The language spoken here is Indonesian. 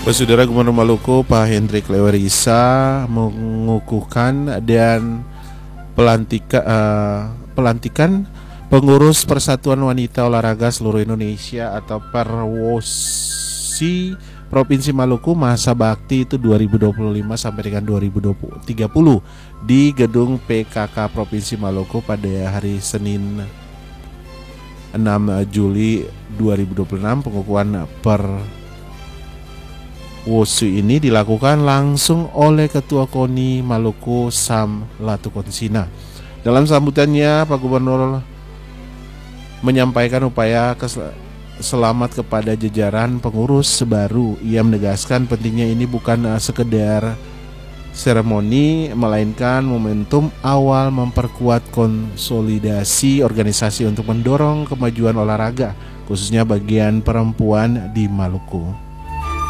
Saudara Gubernur Maluku Pak Hendrik Lewerisa mengukuhkan dan pelantikan pengurus Persatuan Wanita Olahraga Seluruh Indonesia atau Perwosi Provinsi Maluku masa bakti itu 2025 sampai dengan 2030 di gedung PKK Provinsi Maluku pada hari Senin 6 Juli 2026. Pengukuhan Perwosi ini dilakukan langsung oleh Ketua KONI Maluku Sam Latukonsina. Dalam sambutannya, Pak Gubernur menyampaikan upaya selamat kepada jajaran pengurus baru. Ia menegaskan pentingnya ini bukan sekedar seremoni, melainkan momentum awal memperkuat konsolidasi organisasi untuk mendorong kemajuan olahraga, khususnya bagian perempuan di Maluku.